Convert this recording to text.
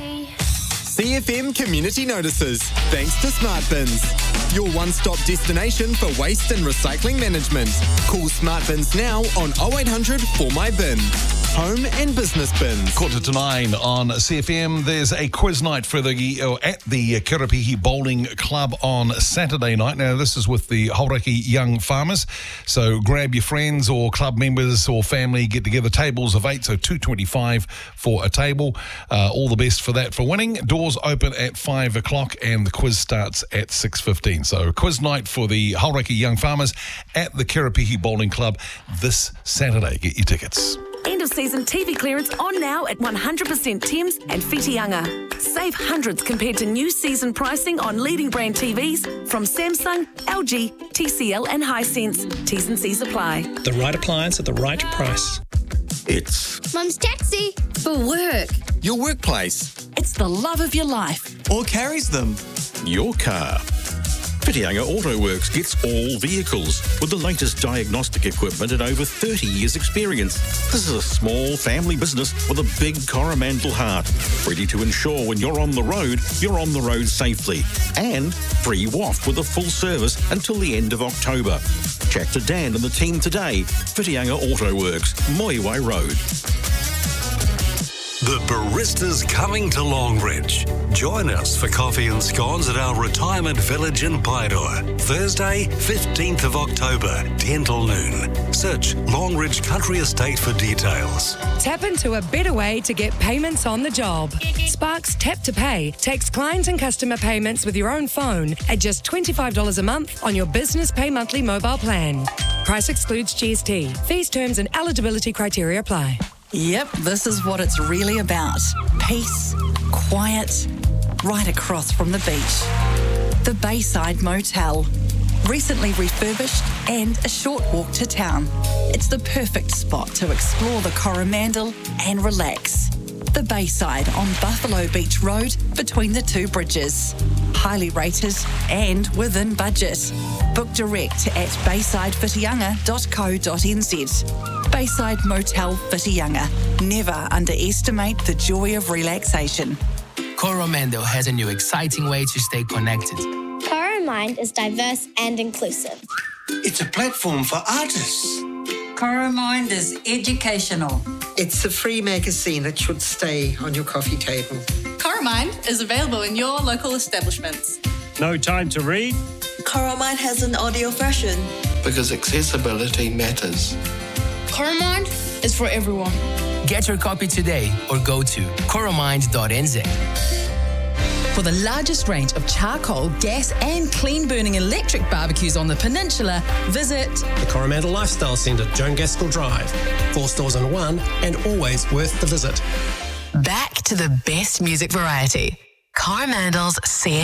CFM Community Notices, thanks to Smart Bins. Your one-stop destination for waste and recycling management. Call Smart Bins now on 0800 4MyBin. Home and business bins. 8:45 on CFM. There's a quiz night at the Karapihi Bowling Club on Saturday night. Now, this is with the Hauraki Young Farmers. So grab your friends or club members or family, get together. Tables of 8, so $2.25 for a table. All the best for that for winning. Doors open at 5 o'clock and the quiz starts at 6:15. So quiz night for the Hauraki Young Farmers at the Karapihi Bowling Club this Saturday. Get your tickets. End of season TV clearance on now at 100% Thames and Whitianga. Save hundreds compared to new season pricing on leading brand TVs from Samsung, LG, TCL and Hisense. T's and C's apply. The right appliance at the right price. It's Mum's taxi. For work. Your workplace. It's the love of your life. Or carries them. your car. Whitianga Autoworks gets all vehicles with the latest diagnostic equipment and over 30 years' experience. This is a small family business with a big Coromandel heart, ready to ensure when you're on the road safely. And free waft with a full service until the end of October. Chat to Dan and the team today. Whitianga Autoworks, Moiwai Road. The Barista's coming to Longridge. Join us for coffee and scones at our retirement village in Paeroa. Thursday, 15th of October, 10 till noon. Search Longridge Country Estate for details. Tap into a better way to get payments on the job. Sparks Tap to Pay takes client and customer payments with your own phone at just $25 a month on your Business Pay Monthly mobile plan. Price excludes GST. Fees, terms and eligibility criteria apply. Yep, this is what it's really about. Peace, quiet, right across from the beach. The Bayside Motel. Recently refurbished and a short walk to town. It's the perfect spot to explore the Coromandel and relax. The Bayside on Buffalo Beach Road between the two bridges. Highly rated and within budget. Book direct at baysidewhitianga.co.nz. Bayside Motel Whitianga. Never underestimate the joy of relaxation. Coromandel has a new exciting way to stay connected. Coromind is diverse and inclusive. It's a platform for artists. Coromind is educational. It's a free magazine that should stay on your coffee table. Coromind is available in your local establishments. No time to read? Coromind has an audio version. Because accessibility matters. Coromind is for everyone. Get your copy today or go to coromind.nz. For the largest range of charcoal, gas and clean-burning electric barbecues on the peninsula, visit the Coromandel Lifestyle Centre, Joan Gaskell Drive. 4 stores in one and always worth the visit. Back to the best music variety. Coromandel's CFM.